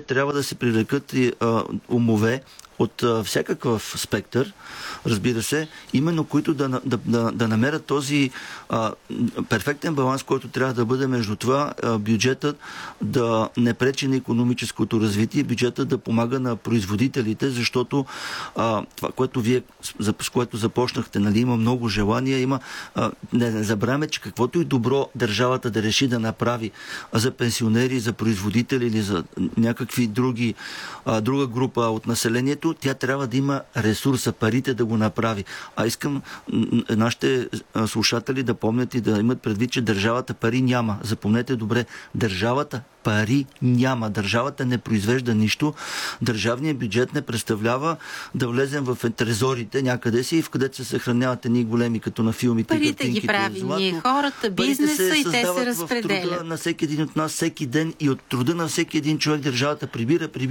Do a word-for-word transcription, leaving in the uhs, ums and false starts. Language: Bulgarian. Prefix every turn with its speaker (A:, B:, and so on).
A: трябва да се привлекат и, а, умове от а, всякакъв спектър, разбира се, именно които да, да, да, да намерят този а, перфектен баланс, който трябва да бъде между това а, бюджетът да не пречи на икономическото развитие, бюджетът да помага на производителите, защото а, това, което вие с което започнахте, нали, има много желания, има, а, не, не забравяме, че каквото и добро държавата да реши да направи за пенсионери, за производители или за някакви други, а, друга група от населението, тя трябва да има ресурса, парите да го направи. А искам нашите слушатели да помнят и да имат предвид, че държавата пари няма. Запомнете добре, държавата пари няма. Държавата не произвежда нищо. Държавният бюджет не представлява да влезем в трезорите някъде си, в където се съхраняват едни големи, като на филмите.
B: Парите ги прави ние хората, бизнеса и те се разпределят.
A: В труда на всеки един от нас всеки ден и от труда на всеки един човек държавата прибира, прибира